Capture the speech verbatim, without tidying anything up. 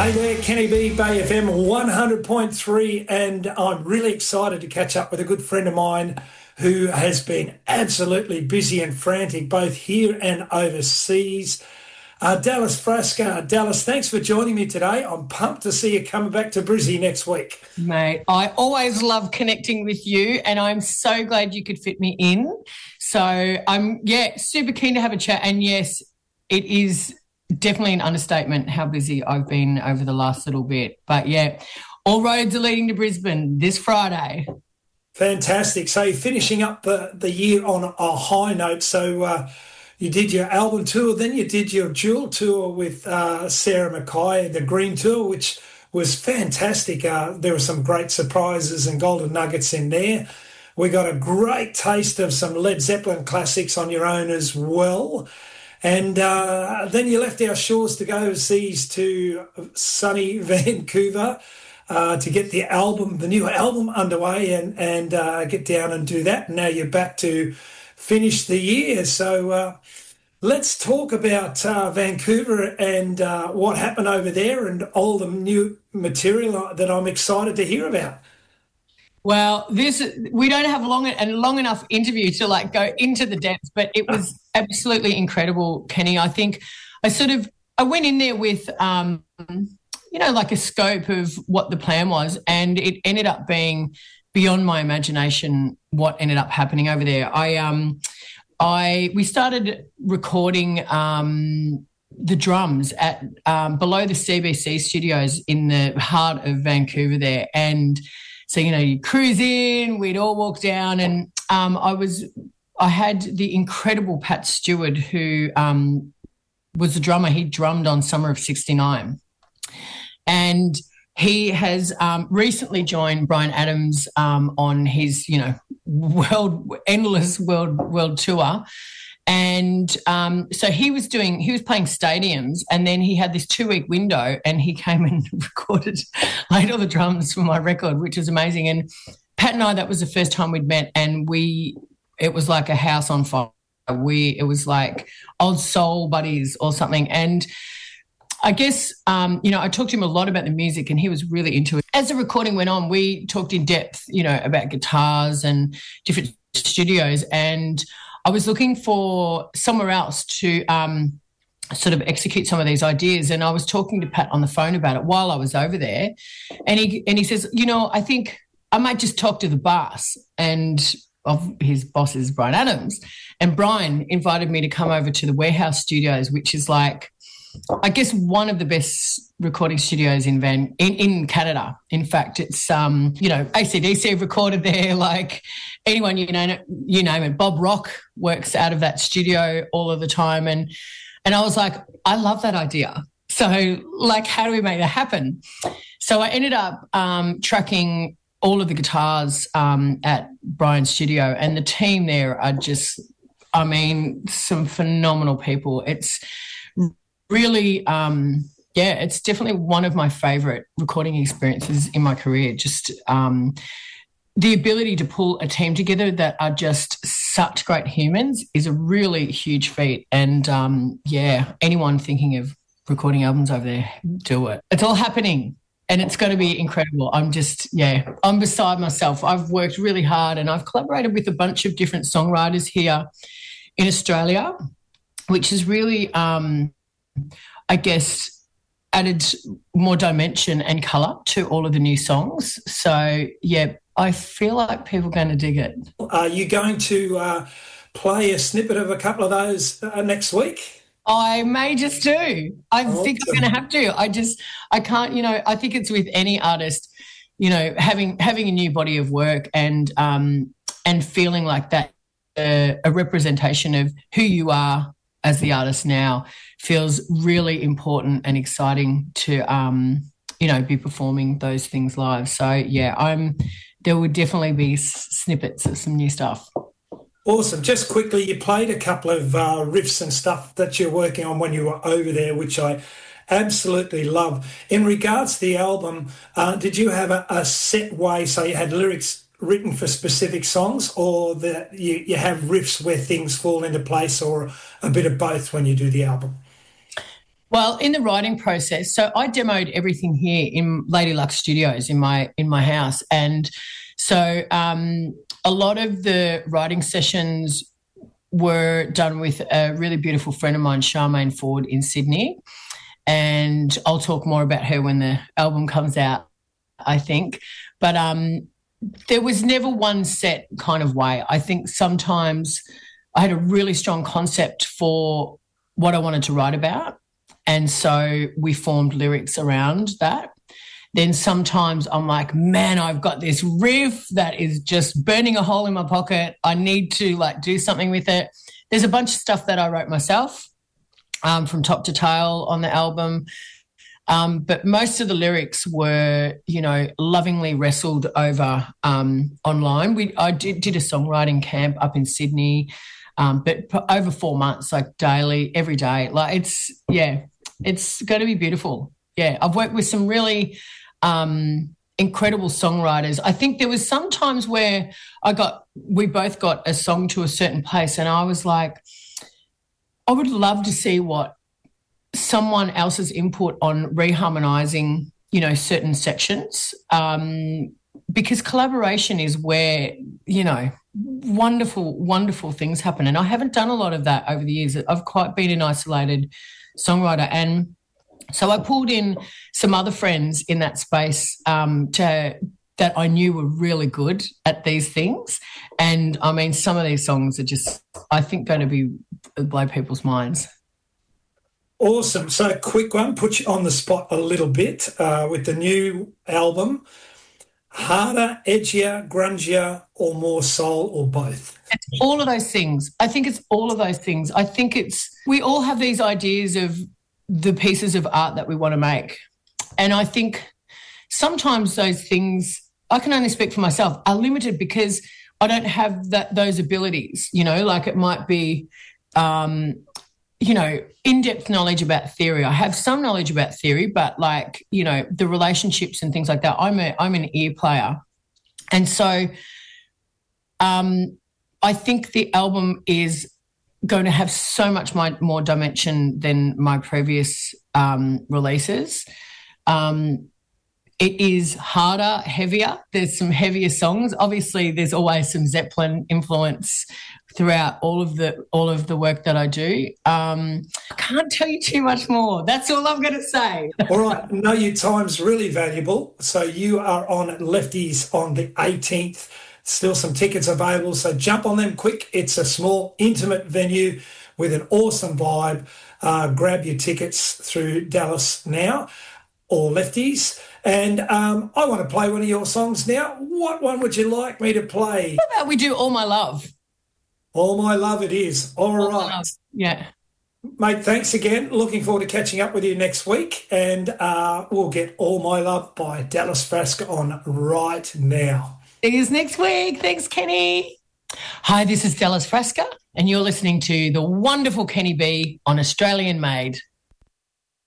Hey there, Kenny B, Bay F M one hundred point three, and I'm really excited to catch up with a good friend of mine who has been absolutely busy and frantic both here and overseas. Uh, Dallas Frasca. Dallas, thanks for joining me today. I'm pumped to see you coming back to Brizzy next week. Mate, I always love connecting with you, and I'm so glad you could fit me in. So I'm, yeah, super keen to have a chat. And yes, it is definitely an understatement how busy I've been over the last little bit. But, yeah, all roads are leading to Brisbane this Friday. Fantastic. So you're finishing up the, the year on a high note. So uh, you did your album tour, then you did your dual tour with uh, Sarah Mackay, the Green Tour, which was fantastic. Uh, there were some great surprises and golden nuggets in there. We got a great taste of some Led Zeppelin classics on your own as well. And uh, then you left our shores to go overseas to sunny Vancouver uh, to get the album, the new album underway and, and uh, get down and do that. And now you're back to finish the year. So uh, let's talk about uh, Vancouver and uh, what happened over there and all the new material that I'm excited to hear about. Well, this we don't have long and long enough interview to like go into the depths, but it was absolutely incredible, Kenny. I think I sort of I went in there with um, you know, like a scope of what the plan was, and it ended up being beyond my imagination what ended up happening over there. I um I we started recording um the drums at um, below the C B C studios in the heart of Vancouver there, and so, you know, you cruise in, we'd all walk down, and um, I was, I had the incredible Pat Stewart, who um, was the drummer. He drummed on Summer of sixty-nine. And he has um, recently joined Bryan Adams um, on his, you know, world, endless world, world tour. And um, so he was doing, he was playing stadiums, and then he had this two-week window, and he came and recorded, laid all the drums for my record, which was amazing. And Pat and I, that was the first time we'd met, and we, it was like a house on fire. We, it was like old soul buddies or something. And I guess, um, you know, I talked to him a lot about the music, and he was really into it. As the recording went on, we talked in depth, you know, about guitars and different studios, and I was looking for somewhere else to um, sort of execute some of these ideas, and I was talking to Pat on the phone about it while I was over there, and he and he says, you know, I think I might just talk to the boss, and of his boss is Bryan Adams, and Bryan invited me to come over to the Warehouse Studios, which is like, I guess, one of the best recording studios in Van in, in Canada. In fact, it's um, you know, A C D C have recorded there, like anyone you know, you name it. Bob Rock works out of that studio all of the time, and and I was like, I love that idea. So, like, how do we make that happen? So I ended up um, tracking all of the guitars um, at Bryan's studio, and the team there are just, I mean, some phenomenal people. It's really, um, yeah, it's definitely one of my favourite recording experiences in my career. Just um, the ability to pull a team together that are just such great humans is a really huge feat. And, um, yeah, anyone thinking of recording albums over there, do it. It's all happening, and it's going to be incredible. I'm just, yeah, I'm beside myself. I've worked really hard, and I've collaborated with a bunch of different songwriters here in Australia, which is really, um, I guess, added more dimension and colour to all of the new songs. So, yeah, I feel like people are going to dig it. Are you going to uh, play a snippet of a couple of those uh, next week? I may just do. I awesome. think I'm going to have to. I just, I can't, you know, I think it's with any artist, you know, having having a new body of work and um, and feeling like that uh, a representation of who you are as the artist now feels really important and exciting to, um, you know, be performing those things live. So, yeah, I'm. There would definitely be snippets of some new stuff. Awesome. Just quickly, you played a couple of uh, riffs and stuff that you're working on when you were over there, which I absolutely love. In regards to the album, uh, did you have a, a set way, so you had lyrics written for specific songs, or that you, you have riffs where things fall into place, or a bit of both when you do the album? Well, in the writing process, so I demoed everything here in Lady Luck Studios in my in my house, and so um, a lot of the writing sessions were done with a really beautiful friend of mine, Charmaine Ford, in Sydney, and I'll talk more about her when the album comes out, I think. But um, there was never one set kind of way. I think sometimes I had a really strong concept for what I wanted to write about, and so we formed lyrics around that. Then sometimes I'm like, man, I've got this riff that is just burning a hole in my pocket. I need to like do something with it. There's a bunch of stuff that I wrote myself um, from top to tail on the album. Um, but most of the lyrics were, you know, lovingly wrestled over um, online. We I did, did a songwriting camp up in Sydney, um, but over four months, like daily, every day. Like it's, yeah, it's going to be beautiful. Yeah, I've worked with some really um, incredible songwriters. I think there was some times where I got, we both got a song to a certain place, and I was like, I would love to see what someone else's input on reharmonizing, you know, certain sections, um, because collaboration is where, you know, wonderful, wonderful things happen. And I haven't done a lot of that over the years. I've quite been an isolated songwriter, and so I pulled in some other friends in that space um, to that I knew were really good at these things. And I mean, some of these songs are just, I think, going to be blow people's minds. Awesome. So quick one, put you on the spot a little bit uh, with the new album. Harder, edgier, grungier, or more soul, or both? It's all of those things. I think it's all of those things. I think it's, we all have these ideas of the pieces of art that we want to make. And I think sometimes those things, I can only speak for myself, are limited because I don't have that those abilities, you know, like it might be, um, you know, in-depth knowledge about theory. I have some knowledge about theory, but like, you know, the relationships and things like that, I'm a, I'm an ear player. And so um, I think the album is going to have so much my, more dimension than my previous um, releases. Um, it is harder, heavier. There's some heavier songs. Obviously, there's always some Zeppelin influence throughout all of the all of the work that I do. Um, I can't tell you too much more. That's all I'm going to say. All right. Know your time's really valuable. So you are on Lefties on the eighteenth. Still some tickets available, so jump on them quick. It's a small, intimate venue with an awesome vibe. Uh, grab your tickets through Dallas Now or Lefties. And um, I want to play one of your songs now. What one would you like me to play? How about we do All My Love? All My Love it is. All, All right. Yeah. Mate, thanks again. Looking forward to catching up with you next week. And uh, we'll get All My Love by Dallas Frasca on right now. See you next week. Thanks, Kenny. Hi, this is Dallas Frasca, and you're listening to the wonderful Kenny B on Australian Made.